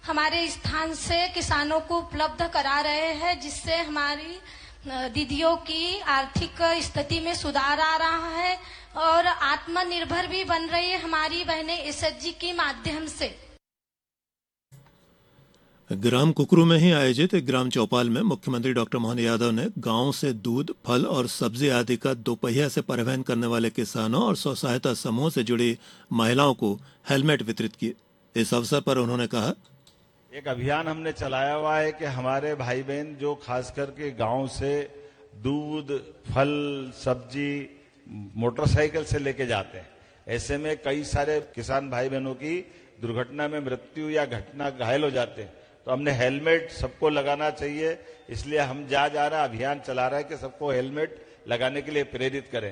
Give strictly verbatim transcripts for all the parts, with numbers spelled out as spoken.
हमारे स्थान से किसानों को उपलब्ध करा रहे हैं, जिससे हमारी दीदियों की आर्थिक स्थिति में सुधार आ रहा है और आत्मनिर्भर भी बन रही है हमारी बहनें एसएचजी के माध्यम से। ग्राम कुकरू में ही आयोजित ग्राम चौपाल में मुख्यमंत्री डॉक्टर मोहन यादव ने गांव से दूध, फल और सब्जी आदि का दोपहिया से परिवहन करने वाले किसानों और स्व सहायता समूह से जुड़ी महिलाओं को हेलमेट वितरित किए। इस अवसर पर उन्होंने कहा, एक अभियान हमने चलाया हुआ है कि हमारे भाई बहन जो खास करके गांव से दूध, फल, सब्जी मोटरसाइकिल से लेके जाते हैं, ऐसे में कई सारे किसान भाई बहनों की दुर्घटना में मृत्यु या घटना घायल हो जाते हैं। तो हमने हेलमेट सबको लगाना चाहिए, इसलिए हम जा जा रहा अभियान चला रहा है कि सबको हेलमेट लगाने के लिए प्रेरित करें।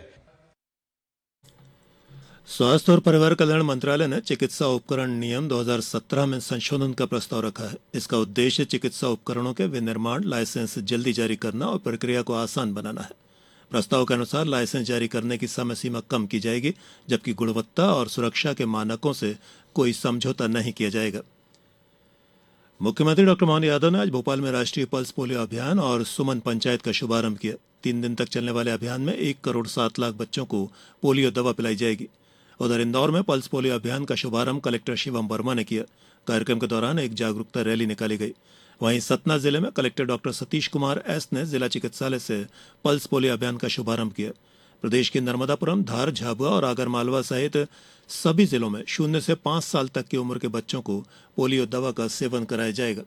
स्वास्थ्य और परिवार कल्याण मंत्रालय ने चिकित्सा उपकरण नियम दो हज़ार सत्रह में संशोधन का प्रस्ताव रखा है। इसका उद्देश्य चिकित्सा उपकरणों के विनिर्माण, लाइसेंस जल्दी जारी करना और प्रक्रिया को आसान बनाना है। प्रस्ताव के अनुसार लाइसेंस जारी करने की समय सीमा कम की जाएगी, जबकि गुणवत्ता और सुरक्षा के मानकों से कोई समझौता नहीं किया जाएगा। मुख्यमंत्री डॉक्टर मोहन यादव ने आज भोपाल में राष्ट्रीय पल्स पोलियो अभियान और सुमन पंचायत का शुभारंभ किया। तीन दिन तक चलने वाले अभियान में एक करोड़ सात लाख बच्चों को पोलियो दवा पिलाई जाएगी। उधर इंदौर में पल्स पोलियो अभियान का शुभारंभ कलेक्टर शिवम वर्मा ने किया। कार्यक्रम के दौरान एक जागरूकता रैली निकाली गई। वहीं सतना जिले में collector doctor Satish Kumar S ने जिला चिकित्सालय से पल्स पोलियो अभियान का शुभारंभ किया। प्रदेश के नर्मदापुरम, धार, झाबुआ और आगरमालवा सहित सभी जिलों में शून्य से पांच साल तक की उम्र के बच्चों को पोलियो दवा का सेवन कराया जाएगा।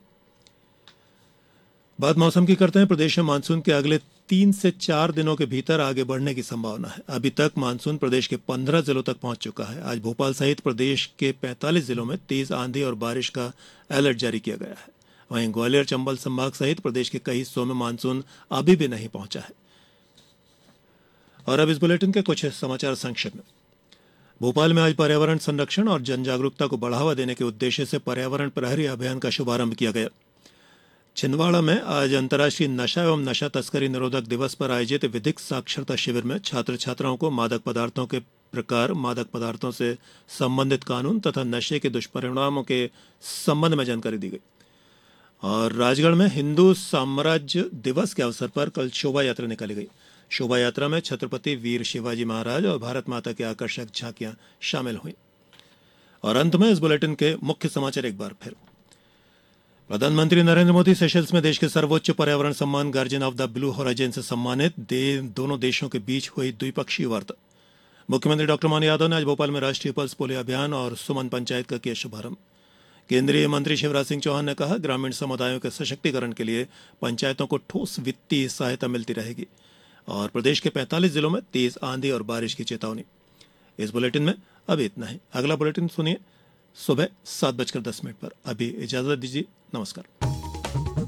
बात मौसम की करते हैं। प्रदेश में मानसून के अगले तीन से चार दिनों के भीतर आगे बढ़ने की संभावना है। अभी तक मानसून प्रदेश के पंद्रह जिलों तक पहुंच चुका है। आज भोपाल सहित प्रदेश के पैंतालीस जिलों में तेज आंधी और बारिश का अलर्ट जारी किया गया है। वहीं ग्वालियर, चंबल संभाग सहित प्रदेश के कई हिस्सों में मानसून अभी भी नहीं पहुंचा है। और अब इस बुलेटिन के कुछ समाचार संक्षेप में। भोपाल में आज पर्यावरण संरक्षण और जन जागरूकता को बढ़ावा देने के उद्देश्य से पर्यावरण प्रहरी अभियान का शुभारंभ किया गया। छिंदवाड़ा में आज अंतर्राष्ट्रीय नशा एवं नशा तस्करी निरोधक दिवस पर आयोजित विधिक साक्षरता शिविर में छात्र छात्राओं को मादक पदार्थों के प्रकार, मादक पदार्थों से संबंधित कानून तथा नशे के दुष्परिणामों के संबंध में जानकारी दी गई। और राजगढ़ में हिंदू साम्राज्य दिवस के अवसर पर कल शोभा यात्रा निकाली गई। शोभा यात्रा में छत्रपति वीर शिवाजी महाराज और भारत माता की आकर्षक झांकियां शामिल हुई। और अंत में इस बुलेटिन के मुख्य समाचार एक बार फिर। प्रधानमंत्री नरेंद्र मोदी सेशल्स में देश के सर्वोच्च पर्यावरण सम्मान guardian of the blue horizon से सम्मानित दे, दोनों देशों के बीच हुई द्विपक्षीय वार्ता। मुख्यमंत्री डॉक्टर मोहन यादव ने आज भोपाल में राष्ट्रीय पल्स पोलियो अभियान और सुमन पंचायत का किया शुभारंभ। केंद्रीय मंत्री शिवराज सिंह चौहान ने कहा, ग्रामीण समुदायों के सशक्तिकरण के लिए पंचायतों को ठोस वित्तीय सहायता मिलती रहेगी। और प्रदेश के पैंतालीस जिलों में तेज आंधी और बारिश की चेतावनी। इस बुलेटिन में अभी इतना ही। अगला बुलेटिन सुनिए सुबह सात बजकर दस मिनट पर। अभी इजाजत दीजिए। नमस्कार।